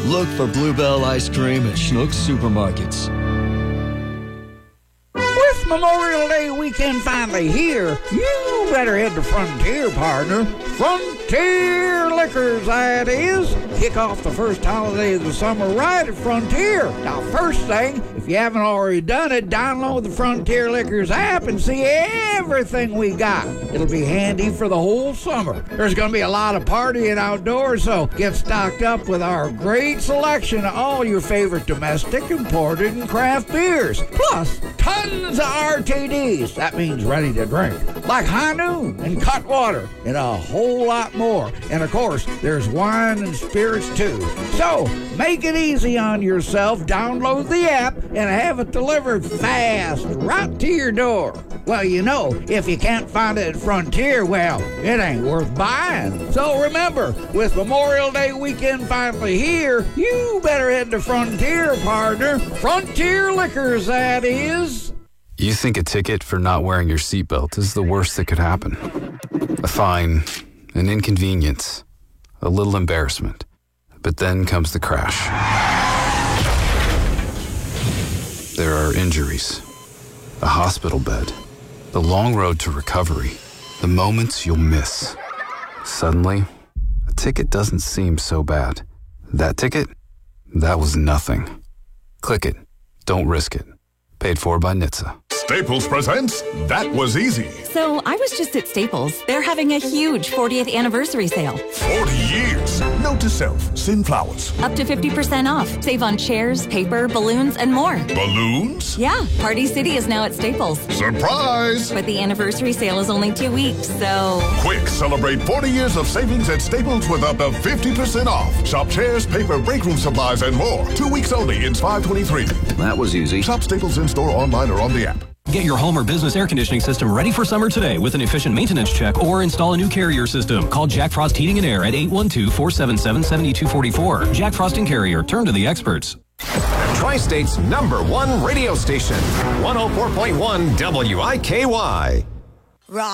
Look for Bluebell Ice Cream at Schnucks Supermarkets. With Memorial Day weekend finally here, you better head to Frontier, partner. Frontier Liquors, that is. Kick off the first holiday of the summer right at Frontier. Now, first thing, if you haven't already done it, download the Frontier Liquors app and see everything we got. It'll be handy for the whole summer. There's going to be a lot of partying outdoors, so get stocked up with our great selection of all your favorite domestic, imported, and craft beers. Plus, tons of RTDs. That means ready to drink. Like High Noon and Cutwater and a whole lot more. And of course, there's wine and spirits too. So, make it easy on yourself. Download the app and have it delivered fast right to your door. Well, you know, if you can't find it at Frontier, well, it ain't worth buying. So remember, with Memorial Day weekend finally here, you better head to Frontier, partner. Frontier Liquors, that is. You think a ticket for not wearing your seatbelt is the worst that could happen. A fine, an inconvenience, a little embarrassment. But then comes the crash. There are injuries, a hospital bed, the long road to recovery, the moments you'll miss. Suddenly, a ticket doesn't seem so bad. That ticket? That was nothing. Click it. Don't risk it. Paid for by NHTSA. Staples presents That Was Easy. So I was just at Staples. They're having a huge 40th anniversary sale. 40 years. Note to self, Sin Flowers. Up to 50% off. Save on chairs, paper, balloons, and more. Balloons? Yeah, Party City is now at Staples. Surprise! But the anniversary sale is only 2 weeks, so... Quick, celebrate 40 years of savings at Staples with up to 50% off. Shop chairs, paper, break room supplies, and more. 2 weeks only in 523. That was easy. Shop Staples in-store, online, or on the app. Get your home or business air conditioning system ready for summer today with an efficient maintenance check or install a new Carrier system. Call Jack Frost Heating and Air at 812-477-7244. Jack Frost and Carrier, turn to the experts. Tri-State's #1 radio station, 104.1 WIKY.